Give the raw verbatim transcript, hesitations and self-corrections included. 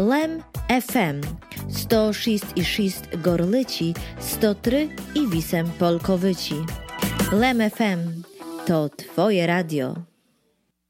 Lem ef em sto šesť i šesť Gorlici, sto tri i osiem Polkowici. Lem ef em to Twoje radio.